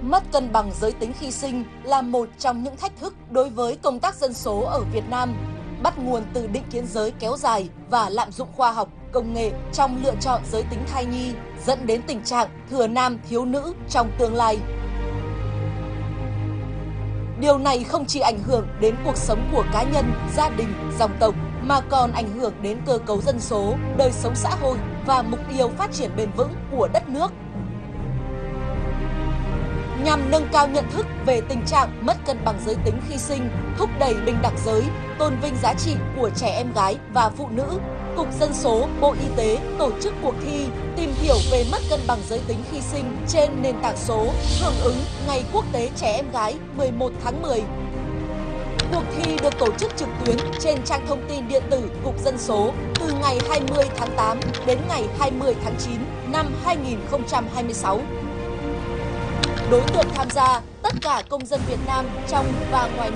Mất cân bằng giới tính khi sinh là một trong những thách thức đối với công tác dân số ở Việt Nam, bắt nguồn từ định kiến giới kéo dài và lạm dụng khoa học, công nghệ trong lựa chọn giới tính thai nhi, dẫn đến tình trạng thừa nam thiếu nữ trong tương lai. Điều này không chỉ ảnh hưởng đến cuộc sống của cá nhân, gia đình, dòng tộc, mà còn ảnh hưởng đến cơ cấu dân số, đời sống xã hội và mục tiêu phát triển bền vững của đất nước. Nhằm nâng cao nhận thức về tình trạng mất cân bằng giới tính khi sinh, thúc đẩy bình đẳng giới, tôn vinh giá trị của trẻ em gái và phụ nữ, Cục Dân số, Bộ Y tế tổ chức cuộc thi tìm hiểu về mất cân bằng giới tính khi sinh trên nền tảng số hưởng ứng Ngày Quốc tế Trẻ Em Gái 11 tháng 10. Cuộc thi được tổ chức trực tuyến trên trang thông tin điện tử Cục Dân số từ ngày 20 tháng 8 đến ngày 20 tháng 9 năm 2026. Đối tượng tham gia tất cả công dân Việt Nam trong và ngoài nước.